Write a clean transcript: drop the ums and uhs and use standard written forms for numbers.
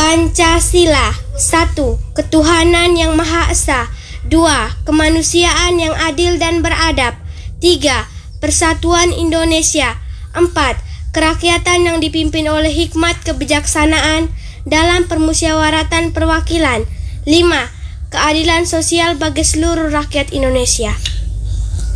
Pancasila. 1. Ketuhanan yang Maha Esa. 2. Kemanusiaan yang adil dan beradab. 3. Persatuan Indonesia. 4. Kerakyatan yang dipimpin oleh hikmat kebijaksanaan dalam permusyawaratan perwakilan. 5. Keadilan sosial bagi seluruh rakyat Indonesia.